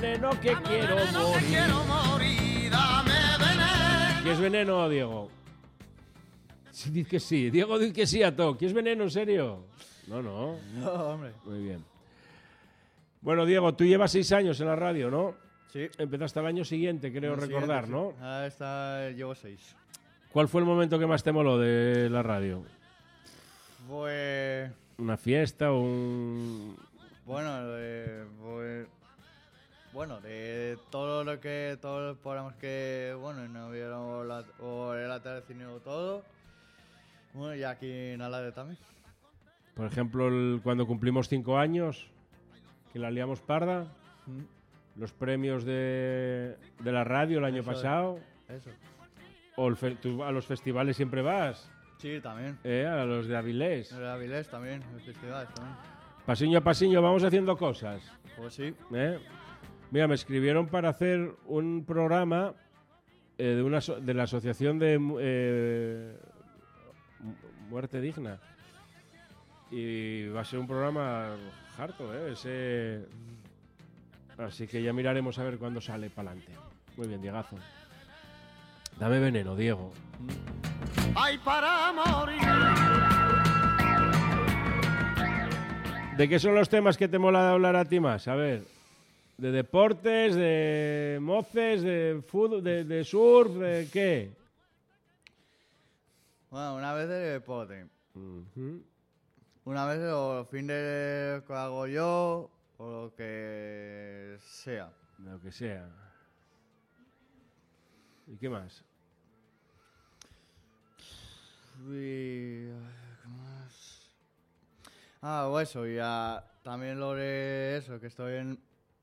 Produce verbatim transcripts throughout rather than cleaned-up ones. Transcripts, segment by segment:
veneno que Dame quiero veneno morir. que quiero morir, dame veneno. ¿Quieres veneno, Diego? Sí, diz que sí. Diego, diz que sí a todo. ¿Quieres veneno, en serio? No, no. No, hombre. Muy bien. Bueno, Diego, tú llevas seis años en la radio, ¿no? Sí. Empezaste al año siguiente, creo El recordar, siguiente, sí. ¿no? Ah, está, llevo seis. ¿Cuál fue el momento que más te moló de la radio? Fue... ¿Una fiesta o un...? Bueno, de, fue- bueno, de todo lo que, todos los programas que, bueno, no vieron la, o en la tele, cine o todo. Bueno, y aquí en Alade también. Por ejemplo, el- cuando cumplimos cinco años, que la liamos parda, los premios de, de la radio el año Eso es. pasado, Eso. o el fe- tú a los festivales siempre vas, Sí, también. ¿eh? A los de Avilés. El Avilés también, los festivales también. Pasiño a pasiño vamos haciendo cosas. Pues sí. ¿eh? Mira, me escribieron para hacer un programa eh, de, una, aso- de la Asociación de mu- eh, Mu- Muerte Digna. Y va a ser un programa harto, ¿eh? Ese... Así que ya miraremos a ver cuándo sale para adelante. Muy bien, Diegazo. Dame veneno, Diego. Ay, para morir. ¿De qué son los temas que te mola hablar a ti más? A ver, ¿de deportes, de moces, de fútbol, de, de surf, de qué? Bueno, una vez de deporte. Ujú. Una vez los fines que hago yo, o lo que sea. Lo que sea. ¿Y qué más? Y... ¿qué más? Ah, o eso, y ah, también lo de eso, que estoy en...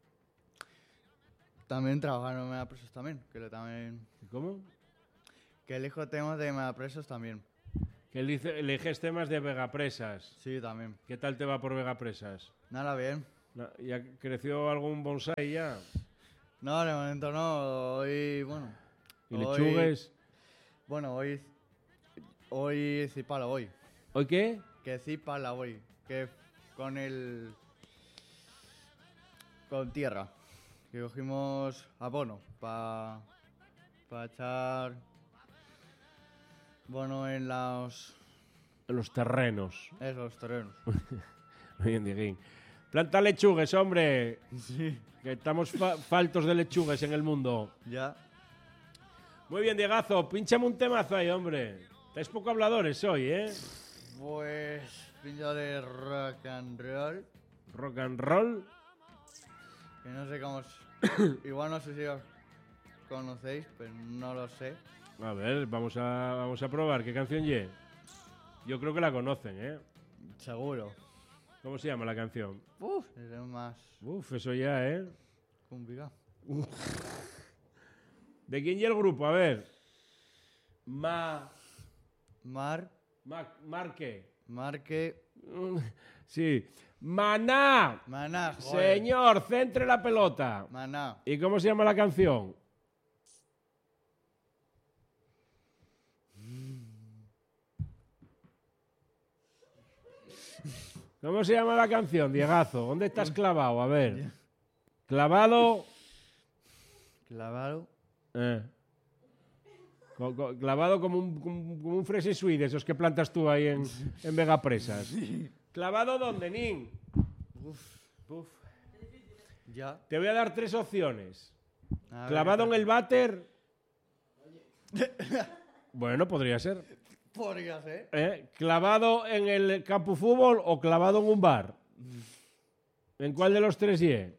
También trabajando en Megapresos también, que le también... ¿Cómo? Que elijo temas de Megapresos también. Que elice- eliges temas de Vegapresas. Sí, también. ¿Qué tal te va por Vegapresas? Nada, bien. Na- ¿Ya creció algún bonsai ya? No, de momento no, hoy, bueno... ¿Y hoy- lechugues? Bueno, hoy... Hoy cipala hoy. ¿Hoy qué? Que cipala hoy. Que con el... Con tierra. Que cogimos abono para... Para echar... Bueno, en los... En los terrenos. Esos terrenos. Muy bien, Dieguín. Planta lechugues, hombre. Sí. Que estamos fa- faltos de lechugues en el mundo. Ya. Muy bien, Diegazo. Pínchame un temazo ahí, hombre. Estáis poco habladores hoy, ¿eh? Pues... Pincho de rock and roll. Rock and roll. Que no sé cómo... es- Igual no sé si os conocéis, pero no lo sé. A ver, vamos a, vamos a probar. ¿Qué canción ye? Yo creo que la conocen, ¿eh? Seguro. ¿Cómo se llama la canción? Uf, es más Uf, eso ya, ¿eh? complicado. ¿De quién ye el grupo? A ver. Ma... Mar, Ma... Marque. Marque, Sí. Maná. Maná, joder. Señor, centre la pelota. Maná. ¿Y cómo se llama la canción? ¿Cómo se llama la canción, Diegazo? ¿Dónde estás clavado? A ver. Clavado. Clavado. Eh. Co- co- Clavado como un, como, como un frese suite, esos que plantas tú ahí en, en Vegapresas. ¿Clavado dónde, Nin? Uf. Ya. Te voy a dar tres opciones. A ver, ¿Clavado en el váter? Bueno, podría ser. Podría ser. ¿Eh? ¿Clavado en el campo fútbol o clavado en un bar? ¿En cuál de los tres ye?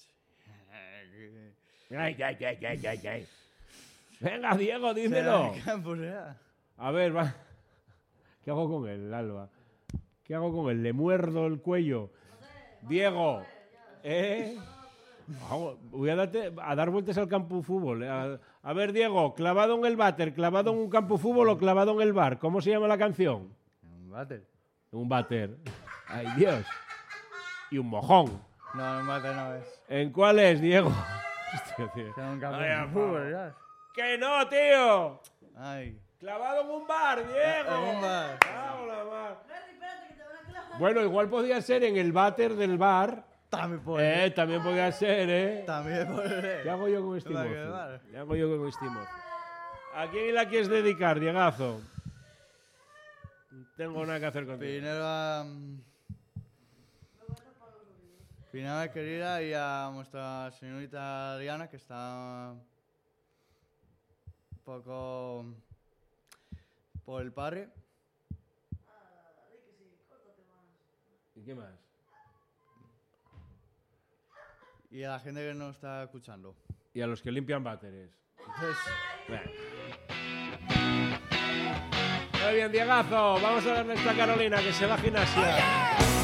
Ay, ay, ay, ay, ay, ay. Venga, Diego, dímelo. Campus, ya. A ver, va. ¿Qué hago con él, Alba? ¿Qué hago con él? ¿Le muerdo el cuello? Diego, ¿eh? Vamos, voy a, darte- a dar vueltas al campo de fútbol. A, a ver, Diego, ¿clavado en el váter, clavado en un campo de fútbol o clavado en el bar? ¿Cómo se llama la canción? Un váter. Un váter. Ay, Dios. Y un mojón. No, un váter no es. ¿En cuál es, Diego? Hostia, tío. Es un campo Vaya, de fútbol, ya. ¡Que no, tío! Ay. ¡Clavado en un bar, Diego! En un bar. Cago en la mar. Bueno, igual podría ser en el váter del bar, También puede. Eh, también podría ser, ¿eh? También puede. ¿Qué hago yo con este Va a mozo? quedar. ¿Qué hago yo con este mozo? ¿A quién la quieres dedicar, Diegazo? No tengo nada que hacer contigo. Primero a... Primero a querida y a nuestra señorita Diana, que está un poco por el parre. ¿Y qué más? Y a la gente que nos está escuchando. Y a los que limpian váteres. Entonces, Bueno. Muy bien, Diegazo. Vamos a darle esta Carolina que se va a gimnasia.